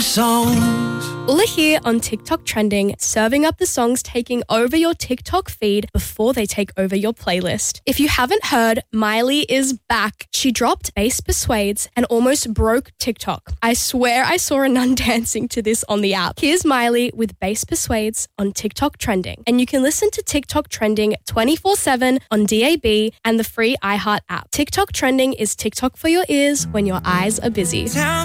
songs. Ulla here on TikTok Trending, serving up the songs taking over your TikTok feed before they take over your playlist. If you haven't heard, Miley is back. She dropped Bass Persuades and almost broke TikTok. I swear I saw a nun dancing to this on the app. Here's Miley with Bass Persuades on TikTok Trending. And you can listen to TikTok Trending 24/7 on DAB and the free iHeart app. TikTok Trending is TikTok for your ears when your eyes are busy.